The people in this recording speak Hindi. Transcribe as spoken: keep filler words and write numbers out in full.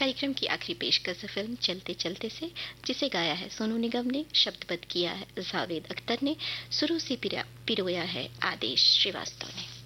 कार्यक्रम की आखिरी पेशकश फिल्म चलते चलते से, जिसे गाया है सोनू निगम ने, शब्दबद्ध किया है जावेद अख्तर ने, सुरों से पिरोया है आदेश श्रीवास्तव ने।